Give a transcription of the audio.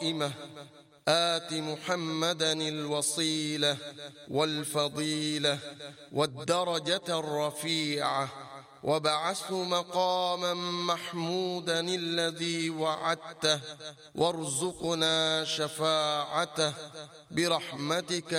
قائمة آت محمدا الوصيلة والفضيلة والدرجة الرفيعة وابعثه مقاما محمودا الذي وعدته وارزقنا شفاعته برحمتك